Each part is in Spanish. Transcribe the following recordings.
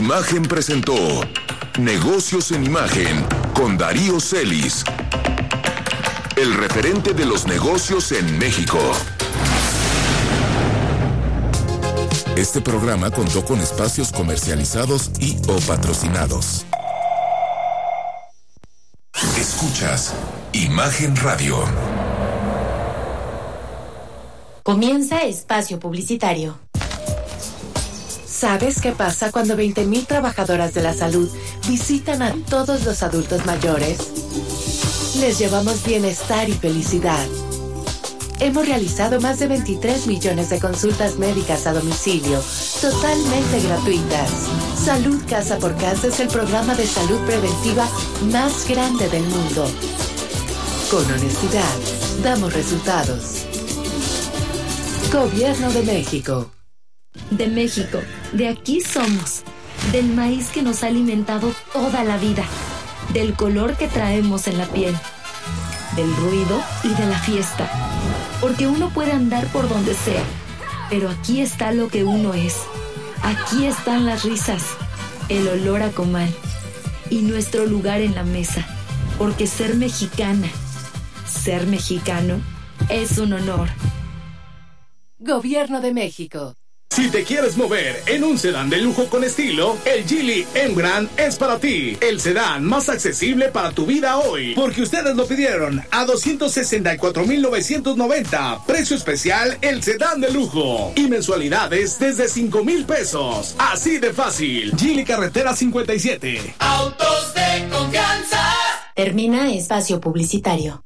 Imagen presentó Negocios en Imagen con Darío Celis, el referente de los negocios en México. Este programa contó con espacios comercializados y o patrocinados. Escuchas Imagen Radio. Comienza espacio publicitario. ¿Sabes qué pasa cuando 20,000 trabajadoras de la salud visitan a todos los adultos mayores? Les llevamos bienestar y felicidad. Hemos realizado más de 23 millones de consultas médicas a domicilio, totalmente gratuitas. Salud Casa por Casa es el programa de salud preventiva más grande del mundo. Con honestidad, damos resultados. Gobierno de México. De México, de aquí somos, del maíz que nos ha alimentado toda la vida, del color que traemos en la piel, del ruido y de la fiesta, porque uno puede andar por donde sea, pero aquí está lo que uno es, aquí están las risas, el olor a comal y nuestro lugar en la mesa, porque ser mexicana, ser mexicano es un honor. Gobierno de México. Si te quieres mover en un sedán de lujo con estilo, el Geely M-Grand es para ti. El sedán más accesible para tu vida hoy. Porque ustedes lo pidieron a $264,990. Precio especial, el sedán de lujo. Y mensualidades desde $5,000. Así de fácil. Geely Carretera 57. Autos de confianza. Termina espacio publicitario.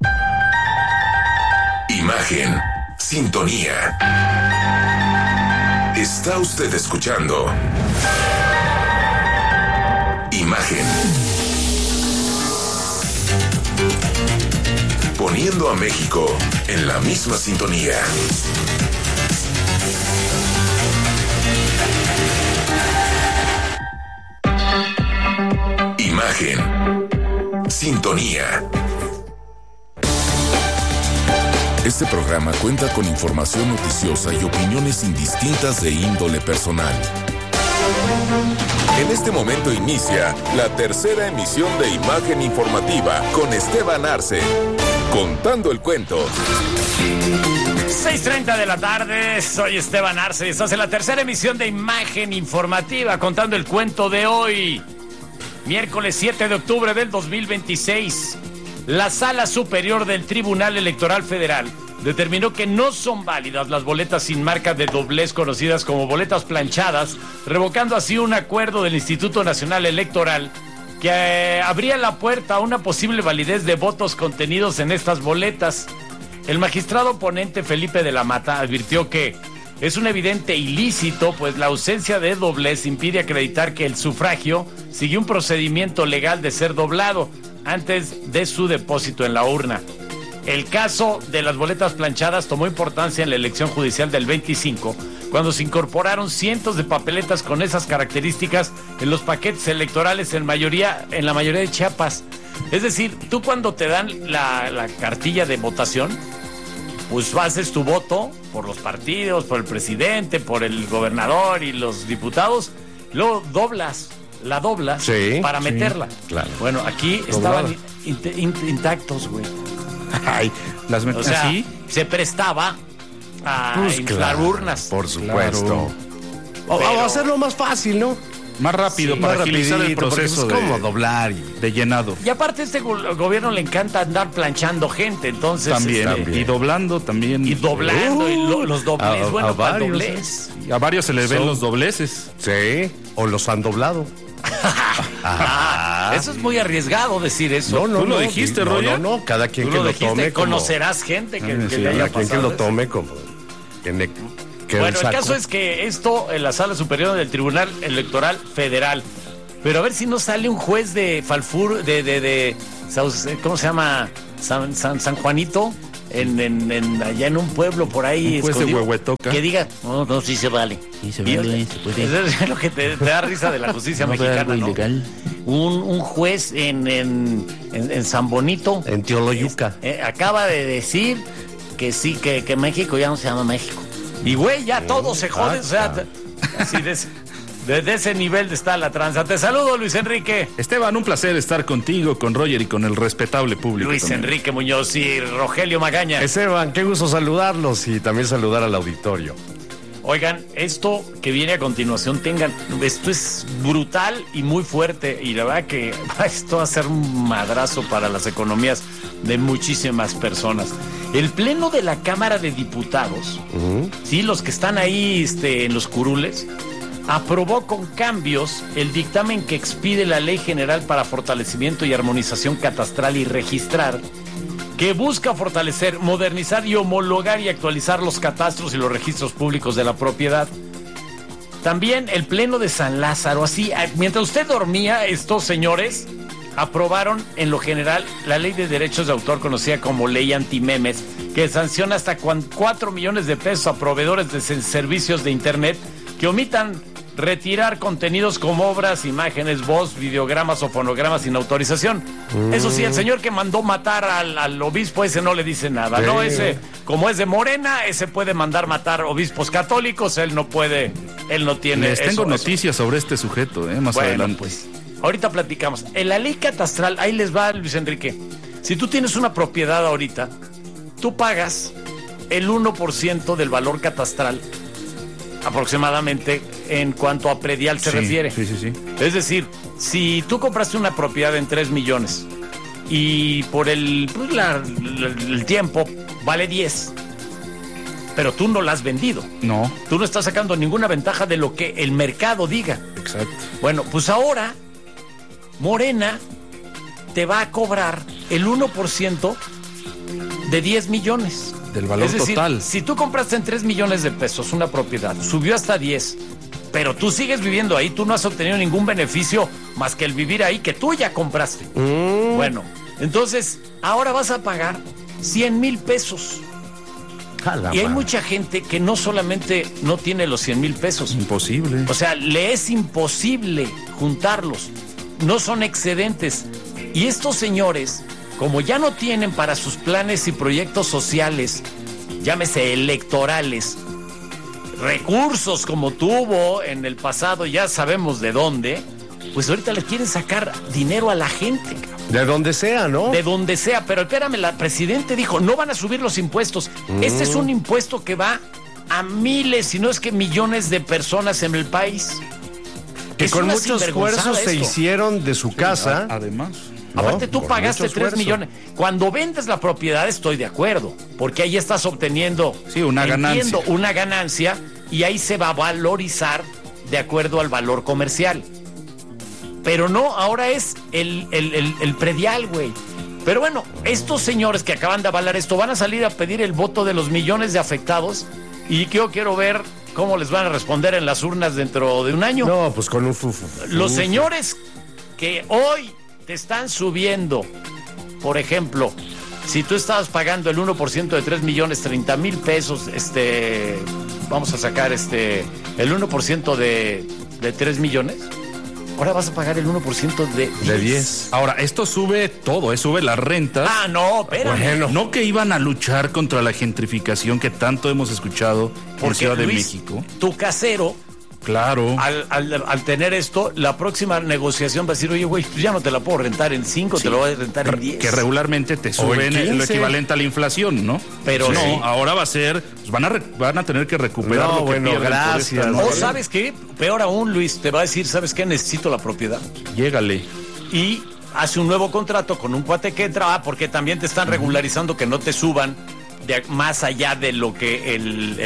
Imagen. Sintonía. Está usted escuchando Imagen. Poniendo a México en la misma sintonía. Imagen. Sintonía. Este programa cuenta con información noticiosa y opiniones indistintas de índole personal. En este momento inicia la tercera emisión de Imagen Informativa con Esteban Arce, contando el cuento. 6:30 de la tarde, soy Esteban Arce y estás en la tercera emisión de Imagen Informativa, contando el cuento de hoy, miércoles 7 de octubre del 2026. La Sala Superior del Tribunal Electoral Federal determinó que no son válidas las boletas sin marca de doblez conocidas como boletas planchadas, revocando así un acuerdo del Instituto Nacional Electoral que abría la puerta a una posible validez de votos contenidos en estas boletas. El magistrado ponente Felipe de la Mata advirtió que es un evidente ilícito, pues la ausencia de doblez impide acreditar que el sufragio siguió un procedimiento legal de ser doblado antes de su depósito en la urna. El caso de las boletas planchadas tomó importancia en la elección judicial del 25, cuando se incorporaron cientos de papeletas con esas características en los paquetes electorales en la mayoría de Chiapas. Es decir, tú cuando te dan la cartilla de votación, pues haces tu voto por los partidos, por el presidente, por el gobernador y los diputados, luego la doblas sí, para meterla. Sí, claro. Bueno, aquí estaban intactos, güey. Ay, o sea, ¿sí? Se prestaba a pues inflar urnas. Por supuesto. Claro. O hacerlo más fácil, ¿no? Más rápido, sí, para agilizar el proceso de cómo doblar de llenado. Y aparte este gobierno le encanta andar planchando gente, entonces también. Y doblando también. Y doblando y los dobles, bueno, para doblez. A varios se les ven los dobleces. Sí, o los han doblado. Eso es muy arriesgado decir eso. No, tú lo dijiste, Roger. No, cada quien que lo tome como... Conocerás gente que sí, le haya cada quien que lo tome como... Bueno, el caso es que esto en la Sala Superior del Tribunal Electoral Federal. Pero a ver si no sale un juez de Falfur, ¿cómo se llama? San Juanito, allá en un pueblo por ahí escondido, de que diga, no, sí se vale. Sí se vale, se puede. Eso es lo que te da risa de la justicia mexicana, ¿no? Ilegal. Un juez en San Bonito, en Teoloyuca, acaba de decir que sí, que México ya no se llama México. Y güey, ya todos se joden, o sea, así Desde ese nivel está la tranza. Te saludo, Luis Enrique. Esteban, un placer estar contigo, con Roger y con el respetable público. Luis también. Enrique Muñoz y Rogelio Magaña. Esteban, qué gusto saludarlos y también saludar al auditorio. Oigan, esto que viene a continuación, esto es brutal y muy fuerte, y la verdad que esto va a ser un madrazo para las economías de muchísimas personas. El Pleno de la Cámara de Diputados, sí, los que están ahí en los curules, aprobó con cambios el dictamen que expide la Ley General para Fortalecimiento y Armonización Catastral y Registrar, que busca fortalecer, modernizar y homologar y actualizar los catastros y los registros públicos de la propiedad. También el Pleno de San Lázaro, así, mientras usted dormía, estos señores aprobaron en lo general la Ley de Derechos de Autor, conocida como Ley Antimemes, que sanciona hasta 4 millones de pesos a proveedores de servicios de Internet que omitan retirar contenidos como obras, imágenes, voz, videogramas o fonogramas sin autorización. Eso sí, el señor que mandó matar al obispo, ese no le dice nada, ¿no? Ese, como es de Morena, ese puede mandar matar obispos católicos, él no puede, él no tiene. Les tengo noticias sobre este sujeto, más adelante. Pues, ahorita platicamos. En la ley catastral, ahí les va, Luis Enrique. Si tú tienes una propiedad ahorita, tú pagas el 1% del valor catastral aproximadamente en cuanto a predial se refiere. Sí. Es decir, si tú compraste una propiedad en 3 millones y por el tiempo vale 10, pero tú no la has vendido. No. Tú no estás sacando ninguna ventaja de lo que el mercado diga. Exacto. Bueno, pues ahora Morena te va a cobrar el 1% de 10 millones. Del valor es decir, total. Si tú compraste en 3 millones de pesos una propiedad, subió hasta 10, pero tú sigues viviendo ahí, tú no has obtenido ningún beneficio más que el vivir ahí que tú ya compraste. Bueno, entonces ahora vas a pagar 100,000 pesos. Y hay mucha gente que no solamente no tiene los 100,000 pesos. Imposible. O sea, le es imposible juntarlos. No son excedentes. Y estos señores, como ya no tienen para sus planes y proyectos sociales, llámese electorales, recursos como tuvo en el pasado, ya sabemos de dónde, pues ahorita le quieren sacar dinero a la gente. De donde sea, ¿no? De donde sea, pero espérame, la presidente dijo, no van a subir los impuestos. Este es un impuesto que va a miles, si no es que millones de personas en el país. Que Es con una muchos esfuerzos se sinvergonzada hicieron de su casa. Además. ¿no? Aparte, tú Con pagaste mucho 3 esfuerzo. millones. Cuando vendes la propiedad, estoy de acuerdo, porque ahí estás obteniendo una ganancia. Una ganancia, y ahí se va a valorizar de acuerdo al valor comercial. Pero no, ahora es el predial, güey. Pero bueno, estos señores que acaban de avalar esto van a salir a pedir el voto de los millones de afectados, y yo quiero ver cómo les van a responder en las urnas dentro de un año. No, pues con un Los señores que hoy te están subiendo, por ejemplo, si tú estabas pagando el 1% de 3 millones, 30,000 pesos, vamos a sacar el 1% de 3 millones, ahora vas a pagar el 1% de 10. Ahora, esto sube todo, sube las rentas. Ah, no, espérame. Bueno, no que iban a luchar contra la gentrificación que tanto hemos escuchado en Ciudad de Luis, México. Tu casero, claro, al tener esto, la próxima negociación va a decir, oye, güey, pues ya no te la puedo rentar en 5, te lo voy a rentar en 10. que regularmente te suben lo equivalente a la inflación, ¿no? Pero no, sí. Ahora va a ser, pues van a tener que recuperar lo que pierden por gracias. esta O nueva- ¿sabes qué? Peor aún, Luis, te va a decir, ¿sabes qué? Necesito la propiedad. Llégale. Y hace un nuevo contrato con un cuate que entra, porque también te están regularizando que no te suban más allá de lo que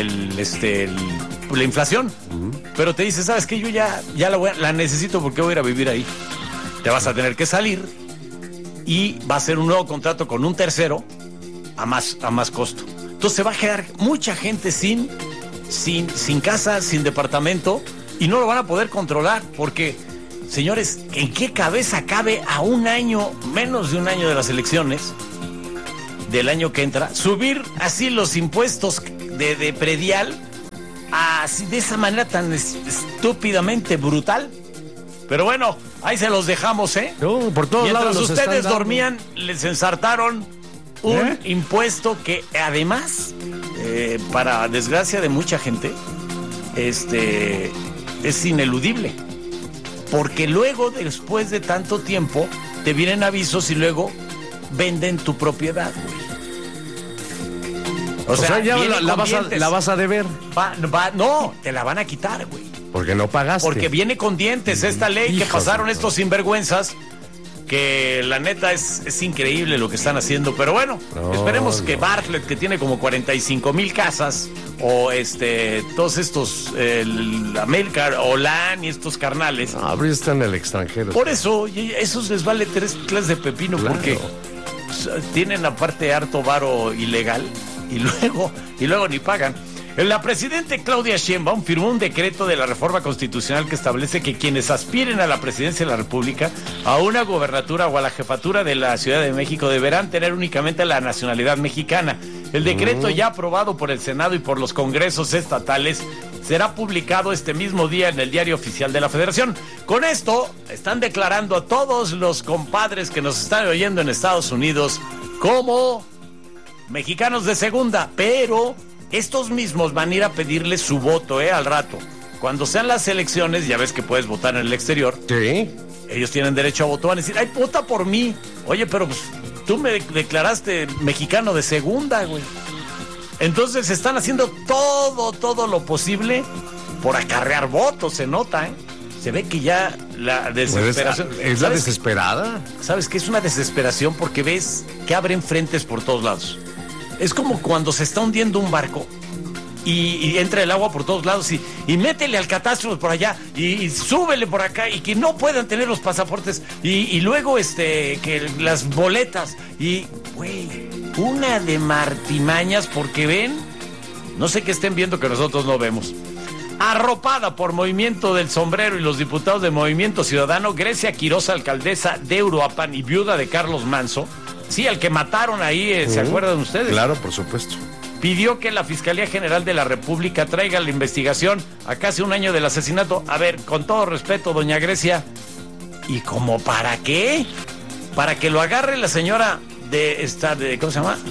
la inflación. Pero te dice, ¿sabes qué? Yo ya la necesito porque voy a ir a vivir ahí. Te vas a tener que salir y va a ser un nuevo contrato con un tercero a más costo. Entonces se va a quedar mucha gente sin casa, sin departamento, y no lo van a poder controlar porque, señores, ¿en qué cabeza cabe a un año, menos de un año de las elecciones del año que entra, subir así los impuestos de predial así de esa manera tan estúpidamente brutal? Pero bueno, ahí se los dejamos, ¿eh? No, por todos Mientras lados nos ustedes están dando. dormían, les ensartaron un impuesto que además, para desgracia de mucha gente, es ineludible. Porque luego, después de tanto tiempo, te vienen avisos y luego venden tu propiedad, güey. O sea, ya la vas a deber. No, te la van a quitar, güey. Porque no pagaste. Porque viene con dientes esta ley que pasaron estos sinvergüenzas, que la neta es increíble lo que están haciendo. Pero bueno, esperemos que Bartlett, que tiene como 45,000 casas, o todos estos, América, Olan y estos carnales. Pero están en el extranjero. Por eso, esos les vale 3 clases de pepino, claro. Porque tienen aparte harto varo ilegal y luego ni pagan. La presidenta Claudia Sheinbaum firmó un decreto de la reforma constitucional que establece que quienes aspiren a la presidencia de la República, a una gobernatura o a la jefatura de la Ciudad de México deberán tener únicamente la nacionalidad mexicana. El decreto, ya aprobado por el Senado y por los congresos estatales, será publicado este mismo día en el Diario Oficial de la Federación. Con esto están declarando a todos los compadres que nos están oyendo en Estados Unidos como mexicanos de segunda, pero estos mismos van a ir a pedirle su voto, al rato. Cuando sean las elecciones, ya ves que puedes votar en el exterior. Sí. Ellos tienen derecho a votar, van a decir, ay, vota por mí. Oye, pero pues, tú me declaraste mexicano de segunda, güey. Entonces están haciendo todo lo posible por acarrear votos, se nota, ¿eh? Se ve que ya la desesperación... ¿Es la desesperada? ¿Sabes qué? Es una desesperación porque ves que abren frentes por todos lados. Es como cuando se está hundiendo un barco y entra el agua por todos lados y métele al catastro por allá y súbele por acá y que no puedan tener los pasaportes y luego que las boletas y, güey, una de martimañas porque ven, no sé qué estén viendo que nosotros no vemos. Arropada por Movimiento del Sombrero y los diputados de Movimiento Ciudadano, Grecia Quiroz, alcaldesa de Uruapan y viuda de Carlos Manso, sí, al que mataron ahí, ¿se acuerdan ustedes? Claro, por supuesto. Pidió que la Fiscalía General de la República traiga la investigación a casi un año del asesinato. A ver, con todo respeto, doña Grecia, ¿y cómo para qué? Para que lo agarre la señora ¿cómo se llama?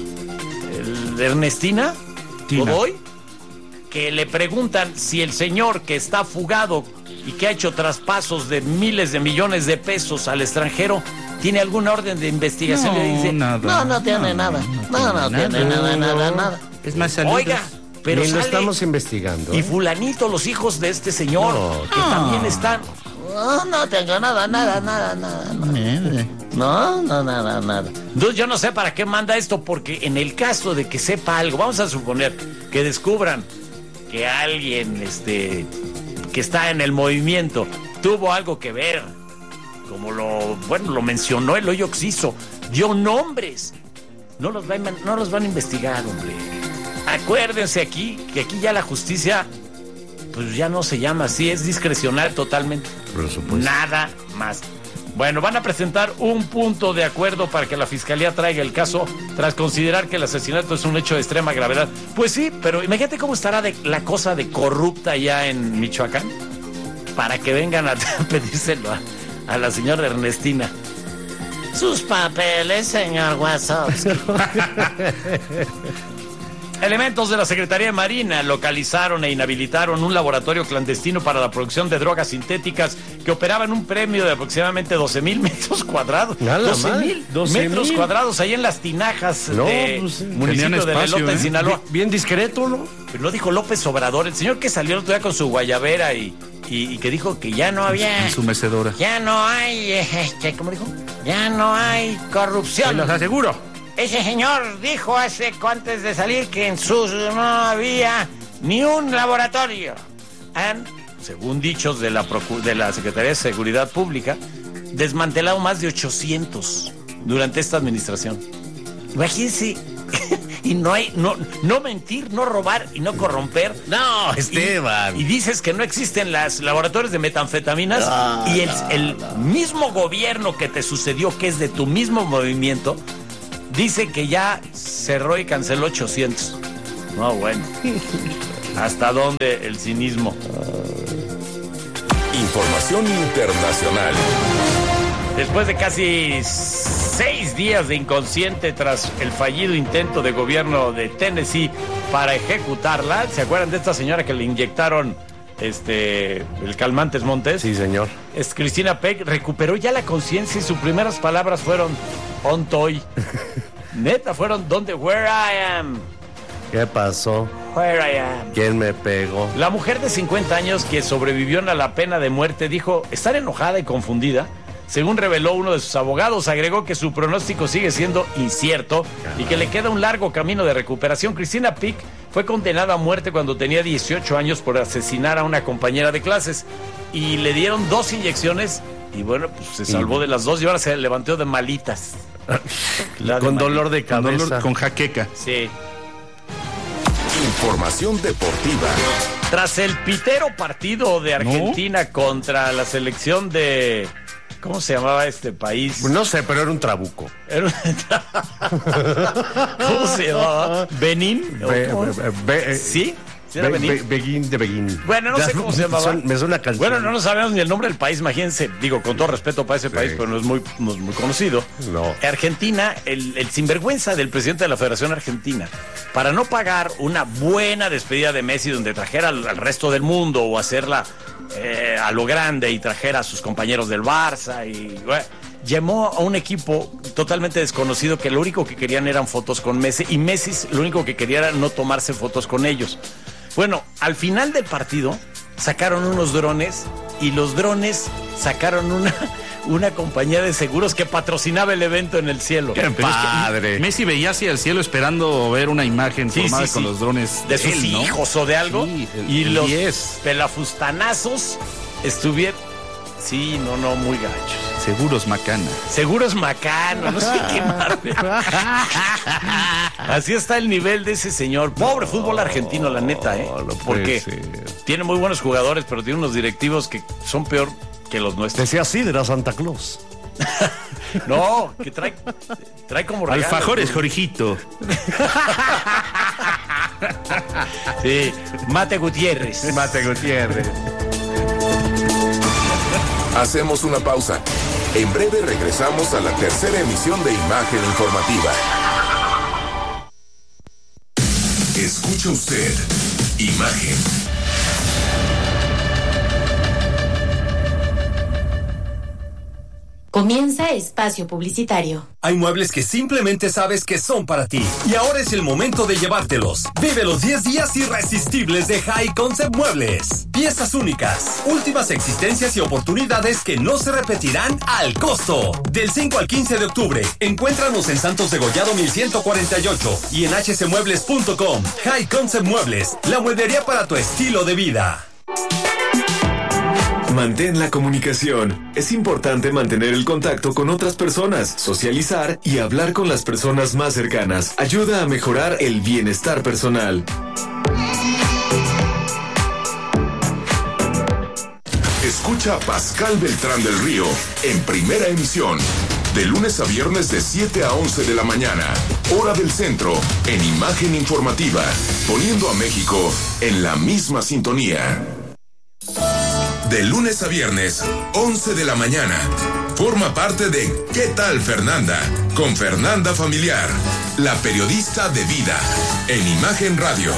Ernestina Godoy, que le preguntan si el señor que está fugado y que ha hecho traspasos de miles de millones de pesos al extranjero tiene alguna orden de investigación. No, y dice, nada. no tiene nada. No tiene nada. Es más, saludos. Oiga, pero lo estamos investigando. Y fulanito, los hijos de este señor, que también están... No tengo nada. No, nada. Entonces yo no sé para qué manda esto, porque en el caso de que sepa algo, vamos a suponer que descubran que alguien que está en el movimiento tuvo algo que ver, como lo mencionó el Hoyo Oxiso, dio nombres, no los van a investigar, hombre. Acuérdense que aquí ya la justicia pues ya no se llama así, es discrecional totalmente. Por supuesto. Nada más. Bueno, van a presentar un punto de acuerdo para que la Fiscalía traiga el caso tras considerar que el asesinato es un hecho de extrema gravedad. Pues sí, pero imagínate cómo estará la cosa de corrupta ya en Michoacán para que vengan a pedírselo a la señora Ernestina. Sus papeles, señor Wazowski. Elementos de la Secretaría de Marina localizaron e inhabilitaron un laboratorio clandestino para la producción de drogas sintéticas que operaba en un premio de aproximadamente 12,000 metros cuadrados. 12,000 metros cuadrados ahí en Las Tinajas, municipio de Lelota, en Sinaloa. Bien discreto, ¿no? Pero lo dijo López Obrador, el señor que salió el otro día con su guayabera y que dijo que ya no había... En su mecedora. Ya no hay... ¿Cómo dijo? Ya no hay corrupción. Se los aseguro. Ese señor dijo antes de salir que en sus no había ni un laboratorio. Han, según dichos de la Secretaría de Seguridad Pública, desmantelado más de 800 durante esta administración. Imagínense. Y no mentir, no robar y no corromper. No, Esteban. Y dices que no existen los laboratorios de metanfetaminas. El mismo gobierno que te sucedió, que es de tu mismo movimiento, dice que ya cerró y canceló 800. No, bueno. ¿Hasta dónde el cinismo? Información internacional. Después de casi 6 días de inconsciente tras el fallido intento de gobierno de Tennessee para ejecutarla, ¿se acuerdan de esta señora que le inyectaron el Calmantes Montes. Sí, señor. Cristina Peck recuperó ya la conciencia y sus primeras palabras fueron on toy. Neta, fueron where I am. ¿Qué pasó? Where I am. ¿Quién me pegó? La mujer de 50 años que sobrevivió a la pena de muerte dijo estar enojada y confundida. Según reveló uno de sus abogados, agregó que su pronóstico sigue siendo incierto y que le queda un largo camino de recuperación. Cristina Peck fue condenada a muerte cuando tenía 18 años por asesinar a una compañera de clases y le dieron 2 inyecciones y bueno, pues se salvó de las 2 y ahora se levantó de malitas. Con dolor de cabeza. Con jaqueca. Sí. Información deportiva. Tras el pitero partido de Argentina contra la selección de... ¿Cómo se llamaba este país? No sé, pero era un trabuco. ¿Cómo se llamaba? ¿Benín? ¿Sí? ¿Sí era Benín? Beguín. Bueno, no sé cómo se llamaba. Me suena canción. Bueno, no sabemos ni el nombre del país, imagínense. Digo, con todo respeto para ese país, pero no es muy conocido. No. Argentina, el sinvergüenza del presidente de la Federación Argentina, para no pagar una buena despedida de Messi donde trajera al resto del mundo o hacerla a lo grande y trajera a sus compañeros del Barça y llamó a un equipo totalmente desconocido que lo único que querían eran fotos con Messi y Messi lo único que quería era no tomarse fotos con ellos. Bueno, al final del partido sacaron unos drones y los drones sacaron una compañía de seguros que patrocinaba el evento en el cielo. ¡Qué padre! Messi veía hacia el cielo esperando ver una imagen formada con los drones de sus hijos o de algo. Sí, y los pelafustanazos estuvieron... Sí, no, muy gachos. Seguros Macana, no sé qué madre. Así está el nivel de ese señor. Pobre fútbol argentino, la neta, porque tiene muy buenos jugadores, pero tiene unos directivos que son peor que los nuestros. Decía así, era Santa Claus. No, que trae como regalo. Alfajores, Jorijito. Sí, Mate Gutiérrez. Hacemos una pausa. En breve regresamos a la tercera emisión de Imagen Informativa. Escucha usted Imagen. Comienza espacio publicitario. Hay muebles que simplemente sabes que son para ti. Y ahora es el momento de llevártelos. Vive los 10 días irresistibles de High Concept Muebles. Piezas únicas, últimas existencias y oportunidades que no se repetirán al costo. Del 5 al 15 de octubre, encuéntranos en Santos Degollado 1148 y en hcmuebles.com. High Concept Muebles, la mueblería para tu estilo de vida. Mantén la comunicación. Es importante mantener el contacto con otras personas, socializar y hablar con las personas más cercanas. Ayuda a mejorar el bienestar personal. Escucha a Pascal Beltrán del Río en Primera Emisión, de lunes a viernes de 7 a 11 de la mañana, hora del centro, en Imagen Informativa, poniendo a México en la misma sintonía. De lunes a viernes, 11 de la mañana. Forma parte de ¿Qué tal, Fernanda? Con Fernanda Familiar, la periodista de vida, en Imagen Radio.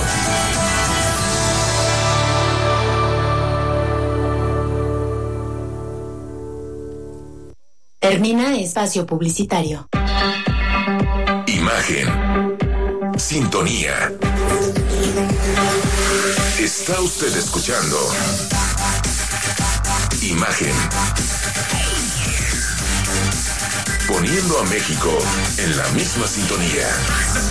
Termina espacio publicitario. Imagen. Sintonía. Está usted escuchando Imagen. Poniendo a México en la misma sintonía.